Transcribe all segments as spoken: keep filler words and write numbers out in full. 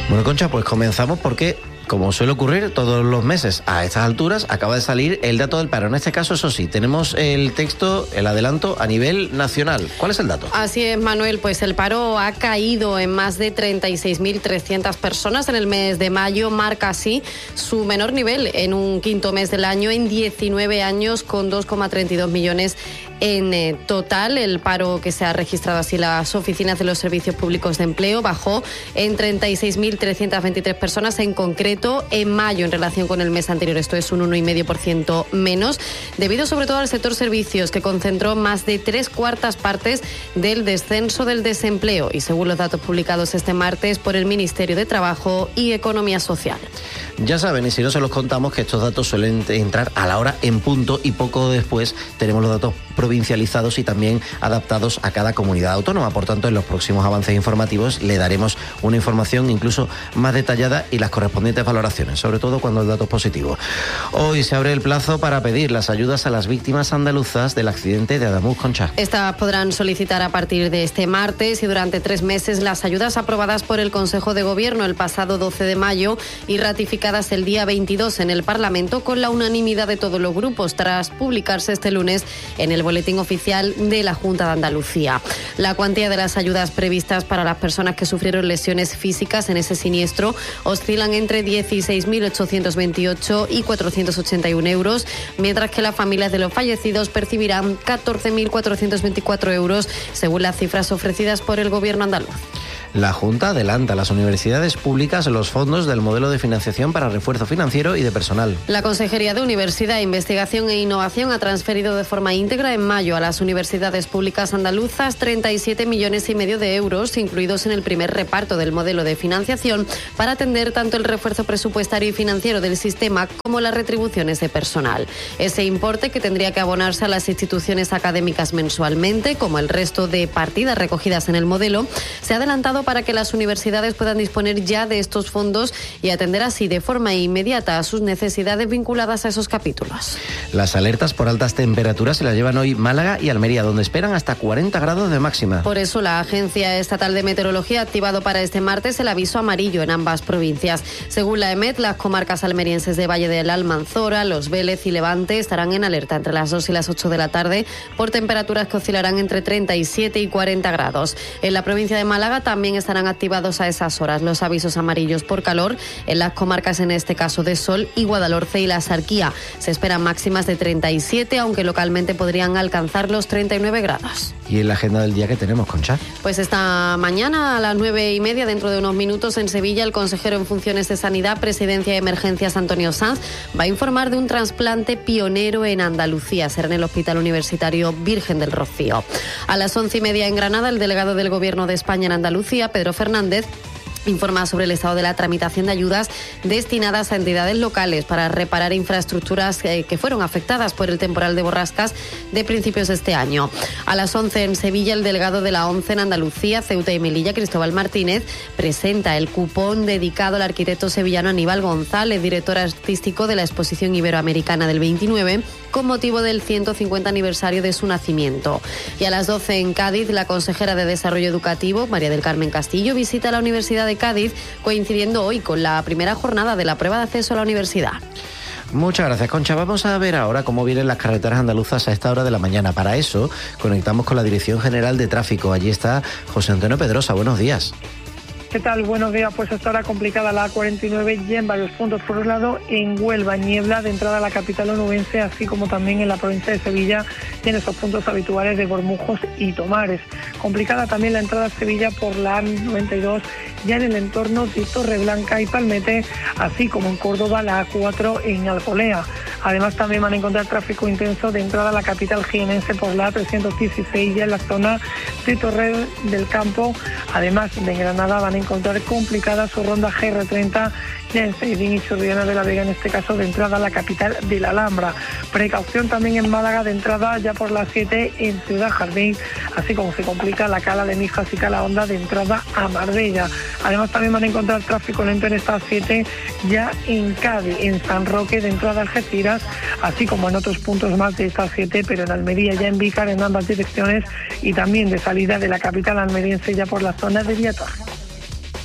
Bueno, Concha, pues comenzamos porque, como suele ocurrir todos los meses, a estas alturas acaba de salir el dato del paro. En este caso, eso sí, tenemos el texto, el adelanto a nivel nacional. ¿Cuál es el dato? Así es, Manuel, pues el paro ha caído en más de treinta y seis mil trescientas personas en el mes de mayo. Marca así su menor nivel en un quinto mes del año en diecinueve años, con dos coma treinta y dos millones en eh, total. El paro que se ha registrado así en las oficinas de los servicios públicos de empleo bajó en treinta y seis mil trescientas veintitrés personas en concreto en mayo en relación con el mes anterior. Esto es un uno coma cinco por ciento menos, debido sobre todo al sector servicios, que concentró más de tres cuartas partes del descenso del desempleo, y según los datos publicados este martes por el Ministerio de Trabajo y Economía Social. Ya saben, y si no se los contamos, que estos datos suelen entrar a la hora en punto y poco después tenemos los datos provincializados y también adaptados a cada comunidad autónoma. Por tanto, en los próximos avances informativos le daremos una información incluso más detallada y las correspondientes valoraciones, sobre todo cuando el dato es positivo. Hoy se abre el plazo para pedir las ayudas a las víctimas andaluzas del accidente de Ademuz, Concha. Estas podrán solicitar a partir de este martes y durante tres meses las ayudas aprobadas por el Consejo de Gobierno el pasado doce de mayo y ratificadas el día veintidós en el Parlamento con la unanimidad de todos los grupos, tras publicarse este lunes en el Boletín Oficial de la Junta de Andalucía. La cuantía de las ayudas previstas para las personas que sufrieron lesiones físicas en ese siniestro oscilan entre dieciséis mil ochocientos veintiocho y cuatrocientos ochenta y uno euros, mientras que las familias de los fallecidos percibirán catorce mil cuatrocientos veinticuatro euros, según las cifras ofrecidas por el Gobierno andaluz. La Junta adelanta a las universidades públicas los fondos del modelo de financiación para refuerzo financiero y de personal. La Consejería de Universidad, Investigación e Innovación ha transferido de forma íntegra en mayo a las universidades públicas andaluzas treinta y siete millones y medio de euros, incluidos en el primer reparto del modelo de financiación, para atender tanto el refuerzo presupuestario y financiero del sistema como las retribuciones de personal. Ese importe, que tendría que abonarse a las instituciones académicas mensualmente, como el resto de partidas recogidas en el modelo, se ha adelantado para que las universidades puedan disponer ya de estos fondos y atender así de forma inmediata a sus necesidades vinculadas a esos capítulos. Las alertas por altas temperaturas se las llevan hoy Málaga y Almería, donde esperan hasta cuarenta grados de máxima. Por eso la Agencia Estatal de Meteorología ha activado para este martes el aviso amarillo en ambas provincias. Según la EMET, las comarcas almerienses de Valle del Almanzora, Los Vélez y Levante estarán en alerta entre las dos y las ocho de la tarde por temperaturas que oscilarán entre treinta y siete y cuarenta grados. En la provincia de Málaga también estarán activados a esas horas los avisos amarillos por calor en las comarcas, en este caso de Sol y Guadalhorce y la Sarquía. Se esperan máximas de treinta y siete, aunque localmente podrían alcanzar los treinta y nueve grados. ¿Y en la agenda del día que tenemos, Concha? Pues esta mañana a las nueve y media, dentro de unos minutos, en Sevilla, el consejero en funciones de Sanidad, Presidencia y Emergencias, Antonio Sanz, va a informar de un trasplante pionero en Andalucía. Será en el Hospital Universitario Virgen del Rocío. A las once y media en Granada, el delegado del Gobierno de España en Andalucía, Pedro Fernández, informa sobre el estado de la tramitación de ayudas destinadas a entidades locales para reparar infraestructuras eh, que fueron afectadas por el temporal de borrascas de principios de este año. A las once en Sevilla, el delegado de la ONCE en Andalucía, Ceuta y Melilla, Cristóbal Martínez, presenta el cupón dedicado al arquitecto sevillano Aníbal González, director artístico de la Exposición Iberoamericana del veintinueve, con motivo del ciento cincuenta aniversario de su nacimiento. Y a las doce en Cádiz, la consejera de Desarrollo Educativo, María del Carmen Castillo, visita la Universidad de Cádiz, coincidiendo hoy con la primera jornada de la prueba de acceso a la universidad. Muchas gracias, Concha. Vamos a ver ahora cómo vienen las carreteras andaluzas a esta hora de la mañana. Para eso conectamos con la Dirección General de Tráfico. Allí está José Antonio Pedrosa. Buenos días. ¿Qué tal? Buenos días. Pues hasta ahora complicada la A cuarenta y nueve y en varios puntos. Por un lado, en Huelva, niebla de entrada a la capital onubense, así como también en la provincia de Sevilla, tiene esos puntos habituales de Bormujos y Tomares. Complicada también la entrada a Sevilla por la A noventa y dos, ya en el entorno de Torreblanca y Palmete, así como en Córdoba la A cuatro en Alcolea. Además, también van a encontrar tráfico intenso de entrada a la capital jienense por la A trescientos dieciséis, ya en la zona de Torre del Campo. Además, de Granada van a encontrar complicada su ronda G R treinta, ya en Seidín y Chorriana de la Vega, en este caso de entrada a la capital de la Alhambra. Precaución también en Málaga de entrada ya por las siete en Ciudad Jardín, así como se complica la Cala de Mijas y Calahonda de entrada a Marbella. Además, también van a encontrar tráfico lento en esta siete ya en Cádiz, en San Roque de entrada a Algeciras, así como en otros puntos más de esta siete, pero en Almería, ya en Vícar, en ambas direcciones, y también de salida de la capital almeriense ya por la zona de Viator.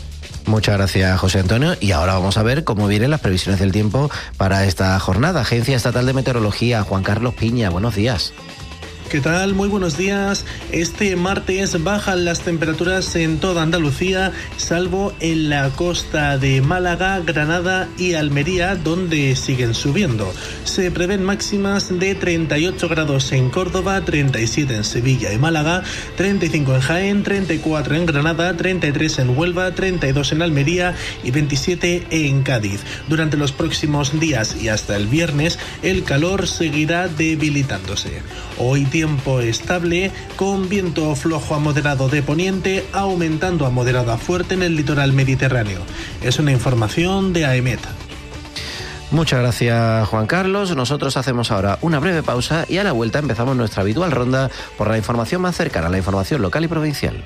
Muchas gracias, José Antonio. Y ahora vamos a ver cómo vienen las previsiones del tiempo para esta jornada. Agencia Estatal de Meteorología, Juan Carlos Piña, buenos días. ¿Qué tal? Muy buenos días. Este martes bajan las temperaturas en toda Andalucía, salvo en la costa de Málaga, Granada y Almería, donde siguen subiendo. Se prevén máximas de treinta y ocho grados en Córdoba, treinta y siete en Sevilla y Málaga, treinta y cinco en Jaén, treinta y cuatro en Granada, treinta y tres en Huelva, treinta y dos en Almería y veintisiete en Cádiz. Durante los próximos días y hasta el viernes, el calor seguirá debilitándose. Hoy tiempo estable, con viento flojo a moderado de poniente, aumentando a moderado a fuerte en el litoral mediterráneo. Es una información de AEMET. Muchas gracias, Juan Carlos. Nosotros hacemos ahora una breve pausa y a la vuelta empezamos nuestra habitual ronda por la información más cercana, la información local y provincial.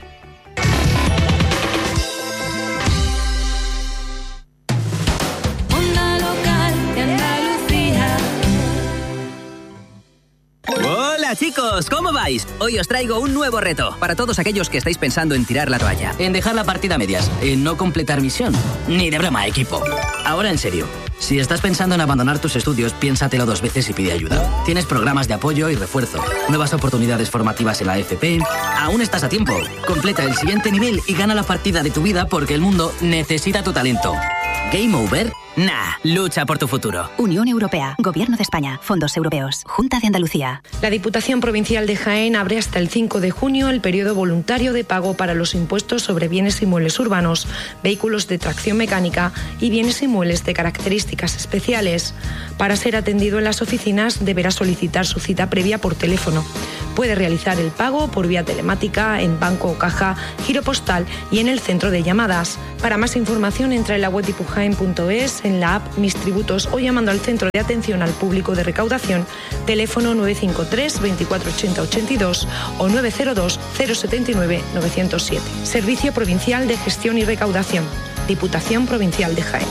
Chicos, ¿cómo vais? Hoy os traigo un nuevo reto para todos aquellos que estáis pensando en tirar la toalla, en dejar la partida a medias, en no completar misión. Ni de broma, equipo. Ahora en serio, si estás pensando en abandonar tus estudios, piénsatelo dos veces y pide ayuda. Tienes programas de apoyo y refuerzo, nuevas oportunidades formativas en la F P. Aún estás a tiempo. Completa el siguiente nivel y gana la partida de tu vida porque el mundo necesita tu talento. ¿Game over? Nah, lucha por tu futuro. Unión Europea, Gobierno de España, Fondos Europeos, Junta de Andalucía. La Diputación Provincial de Jaén abre hasta el cinco de junio el periodo voluntario de pago para los impuestos sobre bienes inmuebles urbanos, vehículos de tracción mecánica y bienes inmuebles de características especiales. Para ser atendido en las oficinas deberá solicitar su cita previa por teléfono. Puede realizar el pago por vía telemática, en banco o caja, giro postal y en el centro de llamadas. Para más información entra en la web dipujaen punto es, en la app Mis Tributos o llamando al Centro de Atención al Público de Recaudación, teléfono nueve cinco tres, veinticuatro ochenta, ochenta y dos o nueve cero dos, cero setenta y nueve, novecientos siete. Servicio Provincial de Gestión y Recaudación. Diputación Provincial de Jaén.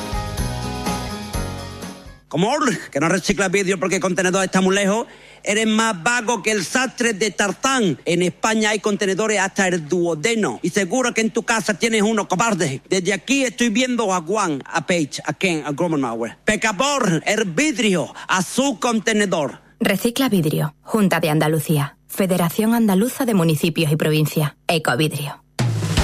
¿Cómo? ¿Que no reciclas vidrio porque el contenedor está muy lejos? Eres más vago que el sastre de Tarzán. En España hay contenedores hasta el duodeno. Y seguro que en tu casa tienes uno, cobarde. Desde aquí estoy viendo a Juan, a Paige, a Ken, a Gromenauer. Pecador, el vidrio, a su contenedor. Recicla vidrio. Junta de Andalucía. Federación Andaluza de Municipios y Provincias. Ecovidrio.